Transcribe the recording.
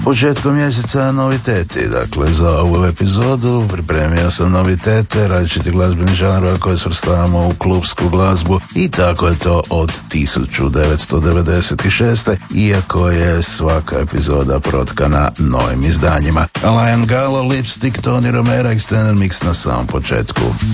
Početkom mjeseca noviteti, dakle za ovu epizodu pripremio sam novitete različitih glazbenih žanrova koje svrstavamo u klubsku glazbu i tako je to od 1996. iako je svaka epizoda protkana novim izdanjima. Alain Gallo, Lipstick, Tony Romera, Extended Mix na samom početku.